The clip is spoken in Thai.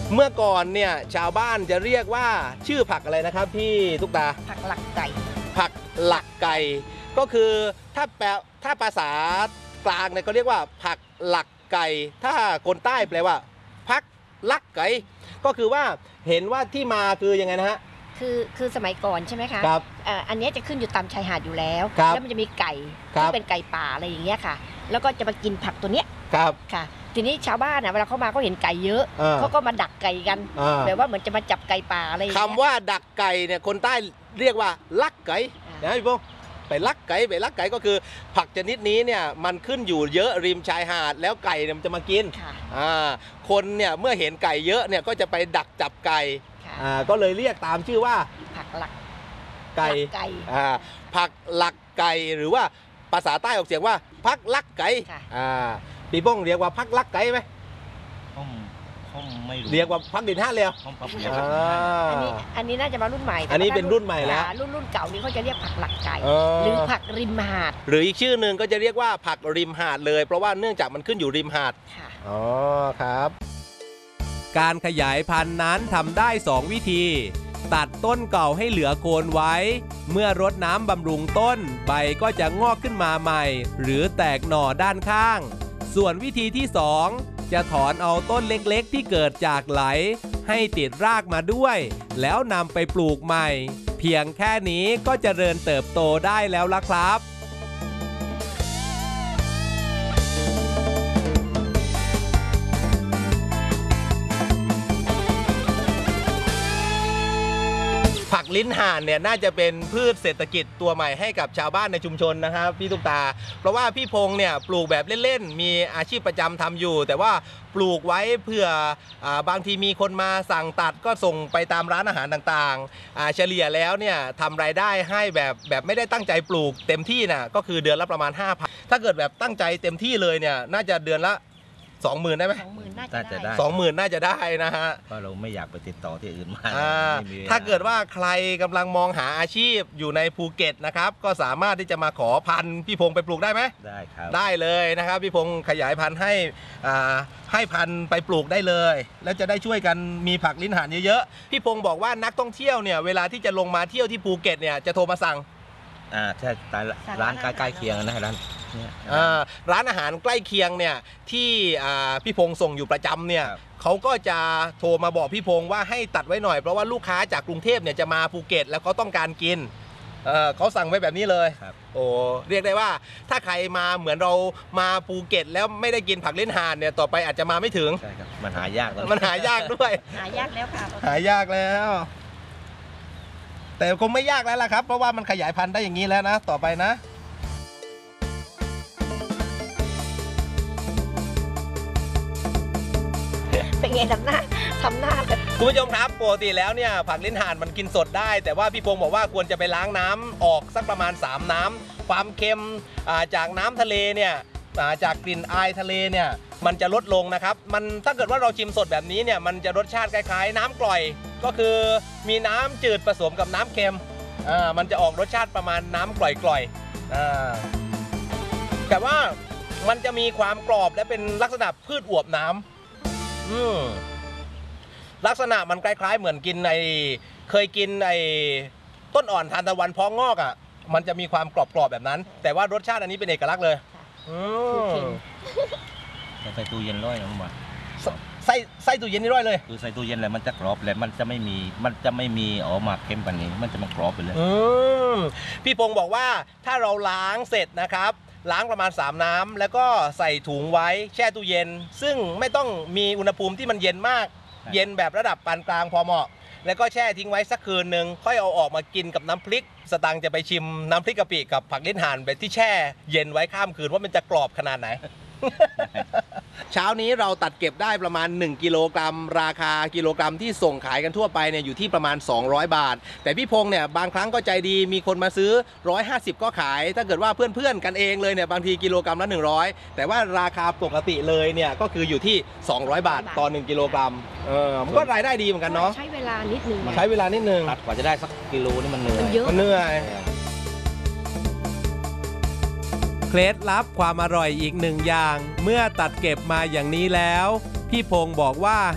เมื่อก่อนเนี่ยชาวบ้านจะเรียกว่าชื่อผักอะไรนะครับพี่ตุ๊กตาผักหลักไก่ผักหลักไก่ก็คือถ้าภาษากลางเนี่ยเขาเรียกว่าผักหลักไก่ถ้าคนใต้แปลว่าผักลักไก่ก็คือว่าเห็นว่าที่มาคือยังไงนะฮะคือสมัยก่อนใช่ไหมคะครับอันนี้จะขึ้นอยู่ตามชายหาดอยู่แล้วแล้วมันจะมีไก่ที่เป็นไก่ป่าอะไรอย่างเงี้ยค่ะแล้วก็จะมากินผักตัวเนี้ยครับค่ะทีนี้ชาวบ้านเวลาเขามาเขาเห็นไก่เยอะเขาก็มาดักไก่กันแบบว่าเหมือนจะมาจับไก่ป่าอะไรอย่างเงี้ยคำว่าดักไก่เนี่ยคนใต้เรียกว่าลักไก่นะพี่พงษ์ไปลักไก่ก็คือผักชนิดนี้เนี่ยมันขึ้นอยู่เยอะริมชายหาดแล้วไก่เนี่ยมันจะมากินคนเนี่ยเมื่อเห็นไก่เยอะเนี่ยก็จะไปดักจับไก่ก็เลยเรียกตามชื่อว่าผักหลักไก่ผักหลักไก่หรือว่าภาษาใต้ออกเสียงว่าผักลักไก่พี่พงษ์เรียกว่าผักลักไก่ไหมผมไม่รู้เรียกว่าผักดินห้าเลยอันนี้น่าจะมารุ่นใหม่อันนี้เป็นรุ่นใหม่แล้วรุ่นเก่านี้เขาจะเรียกผักหลักไก่หรือผักริมหาดหรืออีกชื่อหนึ่งก็จะเรียกว่าผักริมหาดเลยเพราะว่าเนื่องจากมันขึ้นอยู่ริมหาดอ๋อครับการขยายพันธุ์นั้นทำได้2วิธีตัดต้นเก่าให้เหลือโคนไว้เมื่อรดน้ำบำรุงต้นใบก็จะงอกขึ้นมาใหม่หรือแตกหน่อด้านข้างส่วนวิธีที่2จะถอนเอาต้นเล็กๆที่เกิดจากไหลให้ติดรากมาด้วยแล้วนำไปปลูกใหม่เพียงแค่นี้ก็เจริญเติบโตได้แล้วล่ะครับผักลิ้นห่านเนี่ยน่าจะเป็นพืชเศรษฐกิจตัวใหม่ให้กับชาวบ้านในชุมชนนะครับพี่ตุ๊กตาเพราะว่าพี่พงษ์เนี่ยปลูกแบบเล่นๆมีอาชีพประจำทำอยู่แต่ว่าปลูกไว้เพื่อบางทีมีคนมาสั่งตัดก็ส่งไปตามร้านอาหารต่างๆเฉลี่ยแล้วเนี่ยทำรายได้ให้แบบไม่ได้ตั้งใจปลูกเต็มที่นะก็คือเดือนละประมาณ 5,000ถ้าเกิดแบบตั้งใจเต็มที่เลยเนี่ยน่าจะเดือนละ20,000ได้ไหม 20,000น่าจะได้ 20,000น่าจะได้นะฮะเพราะเราไม่อยากไปติดต่อที่อื่นมาถ้าเกิดว่าใครกำลังมองหาอาชีพอยู่ในภูเก็ตนะครับก็สามารถที่จะมาขอพันธุ์พี่พงษ์ไปปลูกได้ไหมได้ครับได้เลยนะครับพี่พงษ์ขยายพันธุ์ให้พันธุ์ไปปลูกได้เลยแล้วจะได้ช่วยกันมีผักลิ้นห่านเยอะๆพี่พงษ์บอกว่านักท่องเที่ยวเนี่ยเวลาที่จะลงมาเที่ยวที่ภูเก็ตเนี่ยจะโทรมาสั่งใช่ร้านใกล้เคียงนะร้านอาหารใกล้เคียงเนี่ยที่พี่พงษ์ส่งอยู่ประจำเนี่ยเขาก็จะโทรมาบอกพี่พงษ์ว่าให้ตัดไว้หน่อยเพราะว่าลูกค้าจากกรุงเทพเนี่ยจะมาภูเก็ตแล้วเขาต้องการกินเขาสั่งไว้แบบนี้เลยโอ้เรียกได้ว่าถ้าใครมาเหมือนเรามาภูเก็ตแล้วไม่ได้กินผักลิ้นห่านเนี่ยต่อไปอาจจะมาไม่ถึงใช่ครับมันหายากด้วยหายากแล้วค่ะหายากแล้วแต่คงไม่ยากแล้วล่ะครับเพราะว่ามันขยายพันธุ์ได้อย่างนี้แล้วนะต่อไปนะเป็นไงทำหน้าคุณผู้ชมครับปกติแล้วเนี่ยผักลิ้นห่านมันกินสดได้แต่ว่าพี่พงษ์บอกว่าควรจะไปล้างน้ำออกสักประมาณ3น้ำความเค็มจากน้ำทะเลเนี่ยจากกลิ่นอายทะเลเนี่ยมันจะลดลงนะครับมันถ้าเกิดว่าเราชิมสดแบบนี้เนี่ยมันจะรสชาติคล้ายๆน้ำกร่อยก็คือมีน้ำจืดผสมกับน้ำเค็มมันจะออกรสชาติประมาณน้ำกร่อยๆแต่ว่ามันจะมีความกรอบและเป็นลักษณะพืชอวบน้ำลักษณะมันคล้ายๆเหมือนกินเคยกินต้นอ่อนทานตะวันพองอกมันจะมีความกรอบๆแบบนั้นแต่ว่ารสชาติอันนี้เป็นเอกลักษณ์เลยใส่ตู้เย็นร้อยนะผมว่าใส่ตู้เย็นนี่ร้อยเลยคือใส่ตู้เย็นแล้วมันจะกรอบแล้วมันจะไม่มีออกมาเค็มแบบนี้มันจะมากรอบไปเลยพี่พงษ์บอกว่าถ้าเราล้างเสร็จนะครับล้างประมาณ3น้ำแล้วก็ใส่ถุงไว้แช่ตู้เย็นซึ่งไม่ต้องมีอุณหภูมิที่มันเย็นมากเย็นแบบระดับปานกลางพอเหมาะแล้วก็แช่ทิ้งไว้สักคืนหนึ่งค่อยเอาออกมากินกับน้ำพริกสตังค์จะไปชิมน้ำพริกกะปิกับผักลิ้นห่านแบบที่แช่เย็นไว้ข้ามคืนว่ามันจะกรอบขนาดไหน เช้านี้เราตัดเก็บได้ประมาณ1กิโลกรัมราคากิโลกรัมที่ส่งขายกันทั่วไปเนี่ยอยู่ที่ประมาณ200 บาทแต่พี่พงษ์เนี่ยบางครั้งก็ใจดีมีคนมาซื้อ150ก็ขายถ้าเกิดว่าเพื่อนๆกันเองเลยเนี่ยบางทีกิโลกรัมละ100แต่ว่าราคาปกติเลยเนี่ยก็คืออยู่ที่200 บาทต่อ1กิโลกรัมมันก็รายได้ดีเหมือนกันเนาะใช้เวลานิดนึงตัดกว่าจะได้สักกิโลนี่มันเหนื่อยมันเหนื่อยเคล็ดลับความอร่อยอีกหนึ่งอย่างเมื่อตัดเก็บมาอย่างนี้แล้วพี่พงษ์บอกว่า